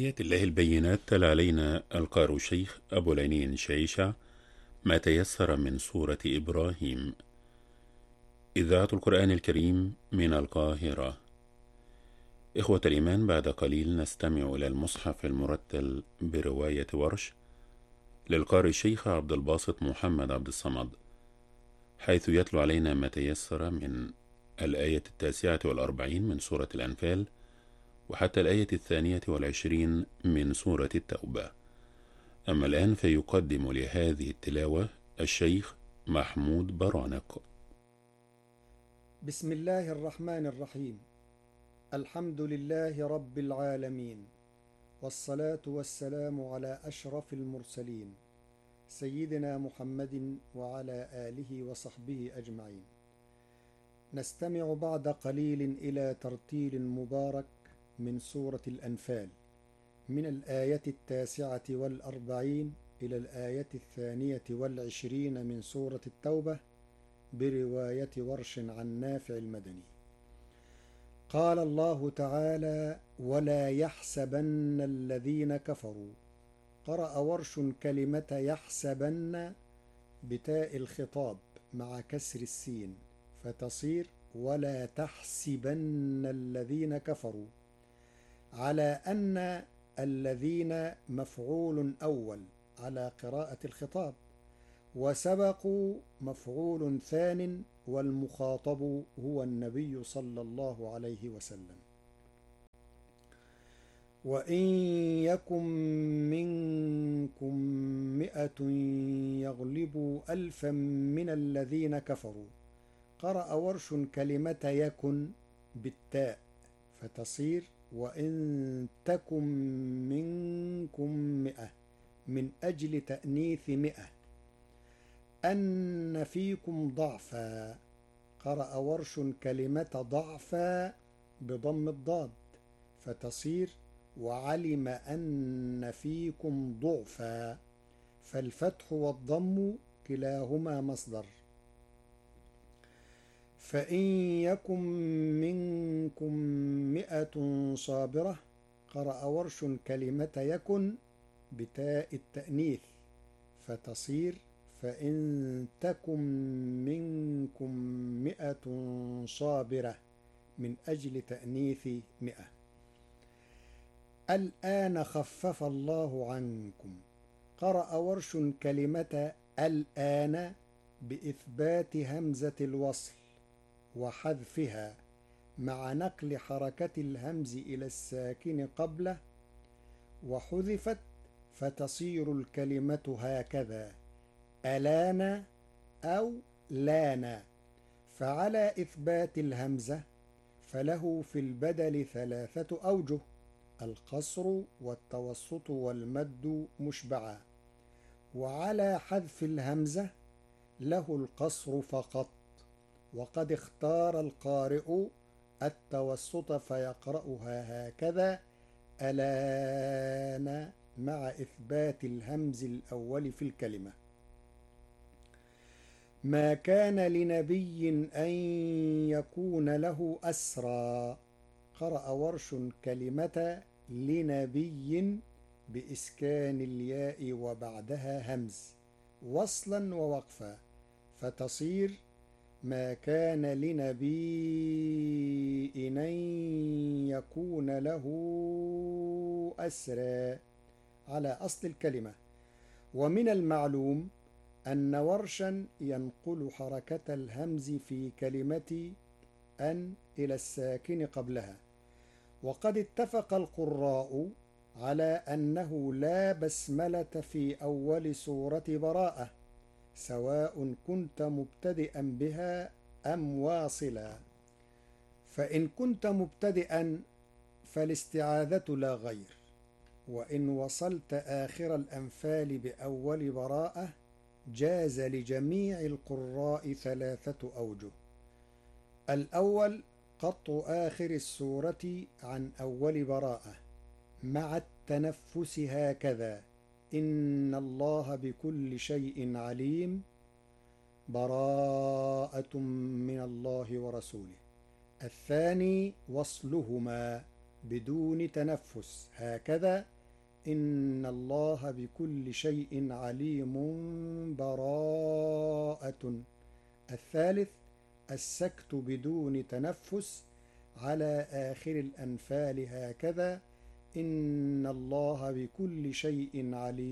بآيات الله البينات تلا علينا القارئ الشيخ أبو العينين شيشع ما تيسر من سورة إبراهيم. إذاعة القرآن الكريم من القاهرة. إخوة الإيمان، بعد قليل نستمع إلى المصحف المرتل برواية ورش للقارئ الشيخ عبد الباسط محمد عبد الصمد، حيث يتلو علينا ما تيسر من الآية 49 من سورة الأنفال وحتى الآية 22 من سورة التوبة. أما الآن فيقدم لهذه التلاوة الشيخ محمود برانق. بسم الله الرحمن الرحيم. الحمد لله رب العالمين، والصلاة والسلام على أشرف المرسلين سيدنا محمد وعلى آله وصحبه أجمعين. نستمع بعد قليل إلى ترتيل مبارك من سورة الأنفال، من الآية 49 إلى الآية 22 من سورة التوبة، برواية ورش عن نافع المدني. قال الله تعالى: ولا يحسبن الذين كفروا. قرأ ورش كلمة يحسبن بتاء الخطاب مع كسر السين، فتصير ولا تحسبن الذين كفروا، على أن الذين مفعول أول على قراءة الخطاب، وسبقوا مفعول ثان، والمخاطب هو النبي صلى الله عليه وسلم. وإن يكن منكم 100 يغلبوا 1000 من الذين كفروا. قرأ ورش كلمة يكن بالتاء، فتصير وإن تكن منكم 100 من أجل تأنيث 100. أن فيكم ضعفا. قرأ ورش كلمة ضعفا بضم الضاد، فتصير وعلم أن فيكم ضعفا، فالفتح والضم كلاهما مصدر. فإن يكن منكم 100 صابرة. قرأ ورش كلمة يكن بتاء التأنيث، فتصير فإن تكن منكم 100 صابرة من أجل تأنيث 100. الآن خفف الله عنكم. قرأ ورش كلمة الآن بإثبات همزة الوصل وحذفها مع نقل حركة الهمز إلى الساكن قبله، وحذفت فتصير الكلمة هكذا: ألان أو لانا. فعلى إثبات الهمزة فله في البدل 3 أوجه: القصر والتوسط والمد مشبعا. وعلى حذف الهمزة له القصر فقط، وقد اختار القارئ التوسط فيقرأها هكذا: ألان، مع إثبات الهمز الأول في الكلمة. ما كان لنبي أن يكون له أسرى. قرأ ورش كلمة لنبي بإسكان الياء وبعدها همز وصلا ووقفا، فتصير ما كان لنبي أن يكون له أسرى على أصل الكلمة. ومن المعلوم أن ورشا ينقل حركة الهمز في كلمة أن إلى الساكن قبلها. وقد اتفق القراء على أنه لا بسملة في أول سورة براءة، سواء كنت مبتدئا بها أم واصلا. فإن كنت مبتدئا فالاستعاذة لا غير، وإن وصلت آخر الأنفال بأول براءة جاز لجميع القراء 3 أوجه: الأول قطع آخر السورة عن أول براءة مع التنفس هكذا: إن الله بكل شيء عليم، براءة من الله ورسوله. الثاني وصلهما بدون تنفس هكذا: إن الله بكل شيء عليم. براءة. الثالث السكت بدون تنفس على آخر الأنفال هكذا: إن الله بكل شيء عليم.